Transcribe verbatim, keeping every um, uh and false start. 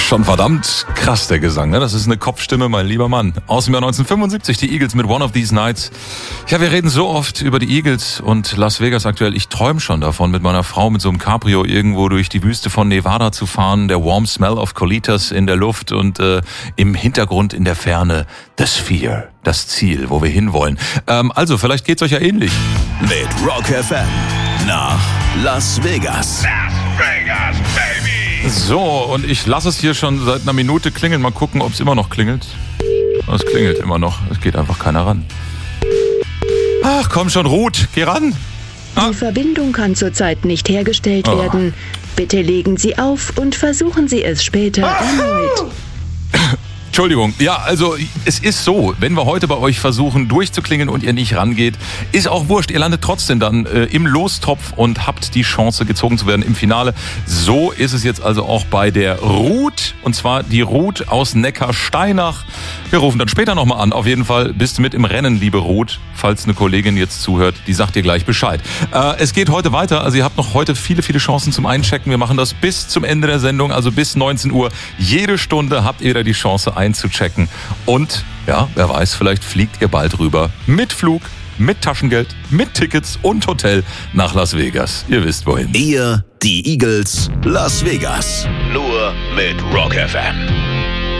Schon verdammt krass, der Gesang, ne? Das ist eine Kopfstimme, mein lieber Mann. Aus dem Jahr neunzehnhundertfünfundsiebzig, die Eagles mit One of These Nights. Ja, wir reden so oft über die Eagles und Las Vegas aktuell. Ich träume schon davon, mit meiner Frau mit so einem Cabrio irgendwo durch die Wüste von Nevada zu fahren. Der warm smell of Colitas in der Luft und äh, im Hintergrund in der Ferne The Sphere, das Ziel, wo wir hinwollen. Ähm, also, vielleicht geht's euch ja ähnlich. Mit Rock F M nach Las Vegas. Las Vegas, baby! So, und ich lasse es hier schon seit einer Minute klingeln. Mal gucken, ob es immer noch klingelt. Es klingelt immer noch. Es geht einfach keiner ran. Ach, komm schon, Ruth. Geh ran. Ah. Die Verbindung kann zurzeit nicht hergestellt Oh. werden. Bitte legen Sie auf und versuchen Sie es später Ah. erneut. Entschuldigung. Ja, also es ist so, wenn wir heute bei euch versuchen durchzuklingeln und ihr nicht rangeht, ist auch wurscht. Ihr landet trotzdem dann äh, im Lostopf und habt die Chance, gezogen zu werden im Finale. So ist es jetzt also auch bei der Ruth, und zwar die Ruth aus Neckarsteinach. Wir rufen dann später nochmal an. Auf jeden Fall bist du mit im Rennen, liebe Ruth. Falls eine Kollegin jetzt zuhört, die sagt dir gleich Bescheid. Äh, es geht heute weiter. Also ihr habt noch heute viele, viele Chancen zum Einchecken. Wir machen das bis zum Ende der Sendung, also bis neunzehn Uhr. Jede Stunde habt ihr da die Chance einzuchecken. Und, ja, wer weiß, vielleicht fliegt ihr bald rüber. Mit Flug, mit Taschengeld, mit Tickets und Hotel nach Las Vegas. Ihr wisst wohin. Ihr, die Eagles, Las Vegas. Nur mit Rock F M.